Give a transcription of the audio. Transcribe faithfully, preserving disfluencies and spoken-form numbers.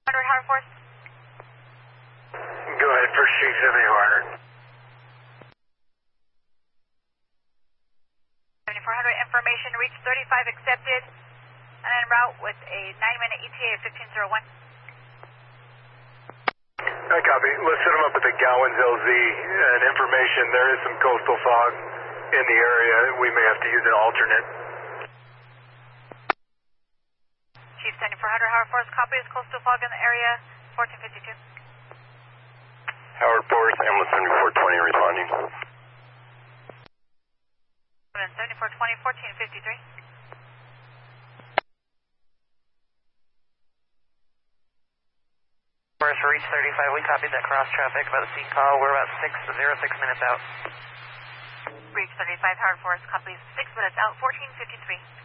Howard Force. Go ahead, first chief, seventy-four hundred. seventy-four hundred, information, reach thirty-five accepted, and en route with a nine minute E T A of fifteen oh one. I copy. Let's set them up with the Gowans L Z and information. There is some coastal fog in the area. We may have to use an alternate. Chief seventy-four hundred, Howard Force, copy is coastal fog in the area, fourteen fifty-two. Howard Force, ambulance seventy-four twenty responding. seventy-four twenty, fourteen fifty-three. Force, reach thirty-five, we copied that cross traffic about the scene call. We're about six oh six minutes out. Reach thirty-five, Howard Force, copies six minutes out, fourteen fifty-three.